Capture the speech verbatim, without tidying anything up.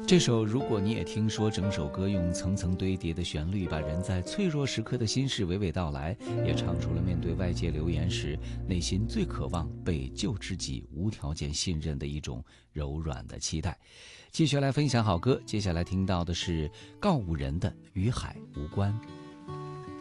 这首如果你也听说，整首歌用层层堆叠的旋律，把人在脆弱时刻的心事娓娓道来，也唱出了面对外界流言时内心最渴望被救知己无条件信任的一种柔软的期待。继续来分享好歌，接下来听到的是告五人的《与海无关》。